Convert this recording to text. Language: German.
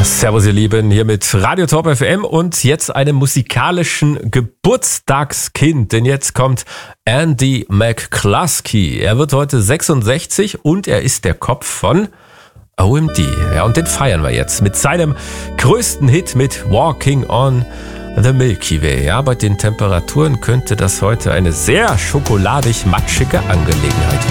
Servus ihr Lieben, hier mit Radio Top FM und jetzt einem musikalischen Geburtstagskind, denn jetzt kommt Andy McCluskey. Er wird heute 66 und er ist der Kopf von OMD. Ja, und den feiern wir jetzt mit seinem größten Hit mit Walking on the Milky Way. Ja, bei den Temperaturen könnte das heute eine sehr schokoladig-matschige Angelegenheit